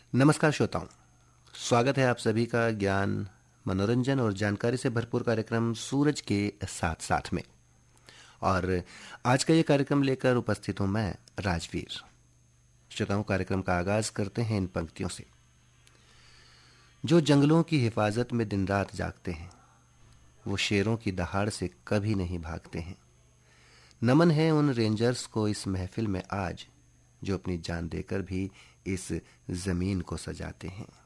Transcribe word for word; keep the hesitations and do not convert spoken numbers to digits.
नमस्कार श्रोताओं, स्वागत है आप सभी का ज्ञान, मनोरंजन और जानकारी से भरपूर कार्यक्रम सूरज के साथ साथ में। और आज का ये कार्यक्रम लेकर उपस्थित हूं मैं राजवीर। श्रोताओं, कार्यक्रम का आगाज करते हैं इन पंक्तियों से। जो जंगलों की हिफाजत में दिन रात जागते हैं, वो शेरों की दहाड़ से कभी नहीं भागते हैं। नमन है उन रेंजर्स को इस महफिल में आज, जो अपनी जान देकर भी इस जमीन को सजाते हैं।